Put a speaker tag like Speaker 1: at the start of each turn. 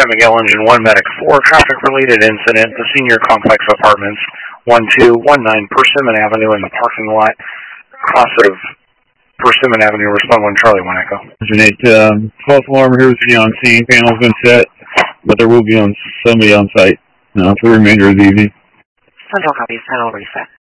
Speaker 1: Miguel Engine 1 Medic 4, traffic-related incident, the Senior Complex Apartments, 1219 Persimmon Avenue in the parking lot, cross of Persimmon Avenue, respond 1 Charlie 1 Echo.
Speaker 2: Engine 8, false alarm here with you on scene, panel's been set, but there will be somebody on site for the remainder of the evening.
Speaker 3: Central copies, panel reset.